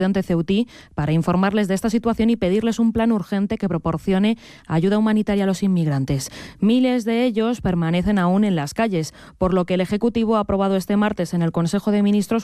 ante Ceutí para informarles de esta situación y pedirles un plan urgente que proporcione ayuda humanitaria a los inmigrantes. Miles de ellos permanecen aún en las calles, por lo que el Ejecutivo ha aprobado este martes en el Consejo de Ministros